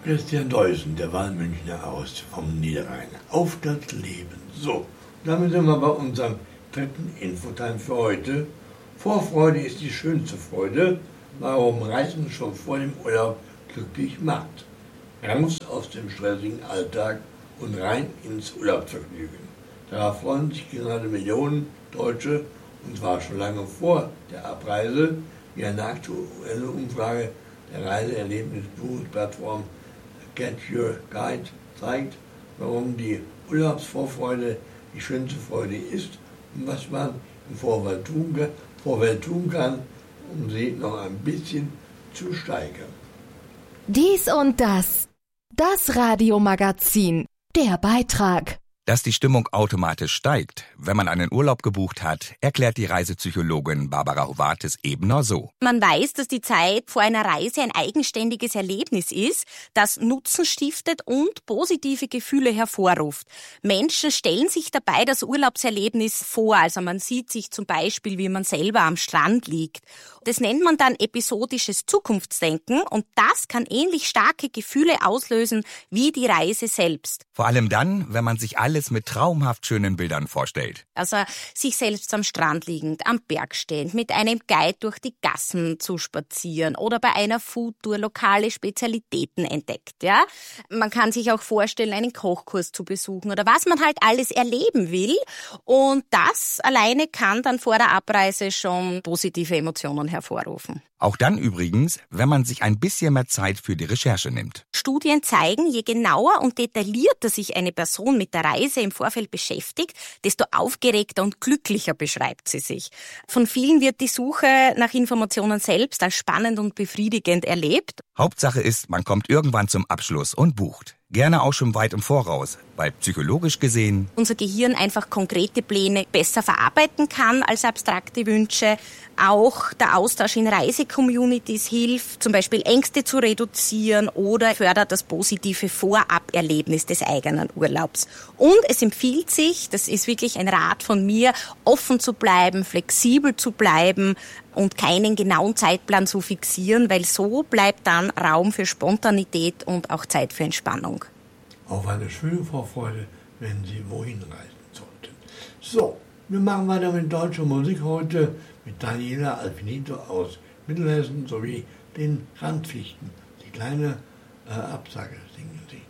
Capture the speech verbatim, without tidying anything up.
Christian Deusen, der Wahlmünchner aus vom Niederrhein. Auf das Leben. So, damit sind wir bei unserem dritten Infotime für heute. Vorfreude ist die schönste Freude, warum Reisen schon vor dem Urlaub glücklich macht. Raus aus dem stressigen Alltag und rein ins Urlaubsvergnügen. Darauf freuen sich gerade Millionen Deutsche, und zwar schon lange vor der Abreise, wie eine aktuelle Umfrage der Reiseerlebnisbuchungsplattform Get Your Guide zeigt, warum die Urlaubsvorfreude die schönste Freude ist und was man im Vorfeld tun kann, Vorfeld tun kann, um sie noch ein bisschen zu steigern. Dies und das. Das Radiomagazin. Der Beitrag. Dass die Stimmung automatisch steigt, wenn man einen Urlaub gebucht hat, erklärt die Reisepsychologin Barbara Hovates-Ebner so. Man weiß, dass die Zeit vor einer Reise ein eigenständiges Erlebnis ist, das Nutzen stiftet und positive Gefühle hervorruft. Menschen stellen sich dabei das Urlaubserlebnis vor, also man sieht sich zum Beispiel, wie man selber am Strand liegt. Das nennt man dann episodisches Zukunftsdenken und das kann ähnlich starke Gefühle auslösen wie die Reise selbst. Vor allem dann, wenn man sich alles mit traumhaft schönen Bildern vorstellt. Also sich selbst am Strand liegend, am Berg stehend, mit einem Guide durch die Gassen zu spazieren oder bei einer Foodtour lokale Spezialitäten entdeckt. Ja? Man kann sich auch vorstellen, einen Kochkurs zu besuchen oder was man halt alles erleben will. Und das alleine kann dann vor der Abreise schon positive Emotionen hervorrufen. Auch dann übrigens, wenn man sich ein bisschen mehr Zeit für die Recherche nimmt. Studien zeigen, je genauer und detaillierter sich eine Person mit der Reise im Vorfeld beschäftigt, desto aufgeregter und glücklicher beschreibt sie sich. Von vielen wird die Suche nach Informationen selbst als spannend und befriedigend erlebt. Hauptsache ist, man kommt irgendwann zum Abschluss und bucht. Gerne auch schon weit im Voraus, weil psychologisch gesehen unser Gehirn einfach konkrete Pläne besser verarbeiten kann als abstrakte Wünsche. Auch der Austausch in Reisecommunities hilft, zum Beispiel Ängste zu reduzieren oder fördert das positive Voraberlebnis des eigenen Urlaubs. Und es empfiehlt sich, das ist wirklich ein Rat von mir, offen zu bleiben, flexibel zu bleiben und keinen genauen Zeitplan zu fixieren, weil so bleibt dann Raum für Spontanität und auch Zeit für Entspannung. Auf eine schöne Vorfreude, wenn Sie wohin reisen sollten. So, wir machen weiter mit deutscher Musik heute mit Daniela Alfinito aus Mittelhessen sowie den Randfichten. Die kleine äh, Absage singen sie.